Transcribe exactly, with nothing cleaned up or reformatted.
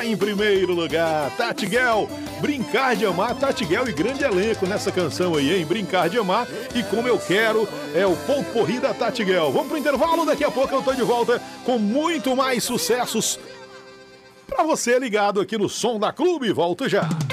Em primeiro lugar, Tati Guel, Brincar de Amar, Tati Guel e grande elenco nessa canção aí, hein? Brincar de Amar e Como Eu Quero é o ponto corri da Tati Guel. Vamos pro intervalo, daqui a pouco eu tô de volta com muito mais sucessos pra você ligado aqui no Som da Clube. Volto já.